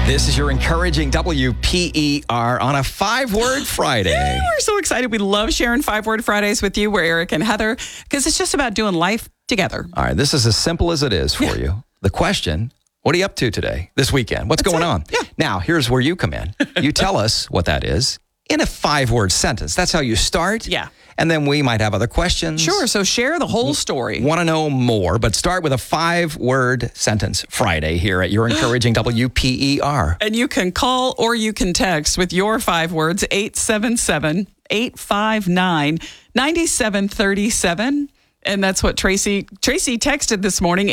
This is your encouraging WPER on a 5-word Friday. Yeah, we're so excited. We love sharing 5-word Fridays with you. We're Eric and Heather because it's just about doing life together. All right, this is as simple as it is for you. The question, what are you up to today, this weekend? What's going on? Yeah. Now, here's where you come in. You tell us what that is in a 5-word sentence. That's how you start. Yeah. And then we might have other questions. Sure, so share the whole story. Want to know more, but start with a 5-word sentence Friday here at your encouraging WPER. And you can call or you can text with your 5 words, 877-859-9737. And that's what Tracy texted this morning,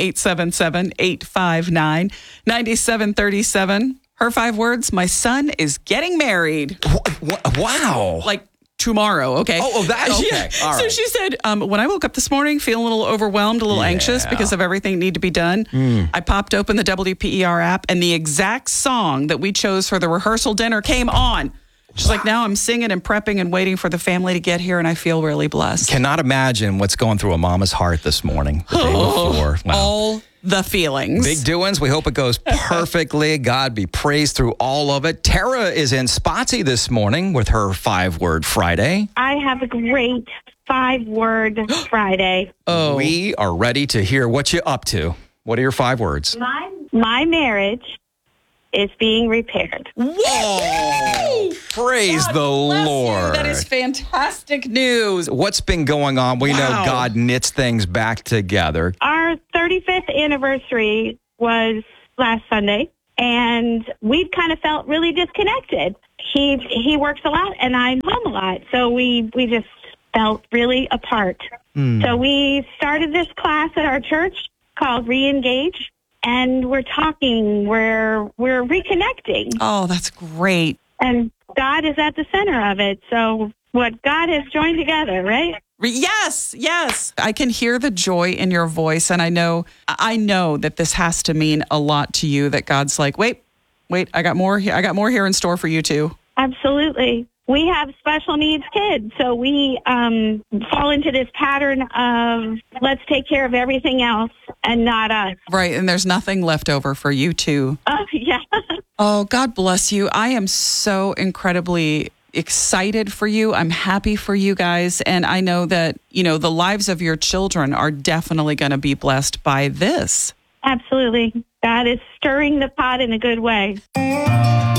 877-859-9737. Her 5 words, my son is getting married. Wow. Like tomorrow, okay? Oh, that, okay. Yeah. All right. So she said, when I woke up this morning, feeling a little overwhelmed, a little anxious because of everything that needed to be done, I popped open the WPER app and the exact song that we chose for the rehearsal dinner came on. She's like, now I'm singing and prepping and waiting for the family to get here, and I feel really blessed. Cannot imagine what's going through a mama's heart this morning, the day before. Wow. All the feelings. Big doings. We hope it goes perfectly. God be praised through all of it. Tara is in Spotsy this morning with her 5-word Friday. I have a great 5-word Friday. Oh. We are ready to hear what you're up to. What are your 5 words? My marriage is being repaired. Oh, praise the Bless you. Lord. That is fantastic news. What's been going on? We know Wow. God knits things back together. Our 35th anniversary was last Sunday, and we kind of felt really disconnected. He works a lot, and I'm home a lot, so we just felt really apart. So we started this class at our church called Re-Engage. And we're talking, we're reconnecting. Oh, that's great. And God is at the center of it. So what God has joined together, right? Yes. I can hear the joy in your voice. And I know that this has to mean a lot to you, that God's like, wait, I got more here in store for you too. Absolutely. We have special needs kids, so we fall into this pattern of let's take care of everything else and not us. Right. And there's nothing left over for you too. Yeah. Oh, God bless you. I am so incredibly excited for you. I'm happy for you guys. And I know that, the lives of your children are definitely going to be blessed by this. Absolutely. God is stirring the pot in a good way.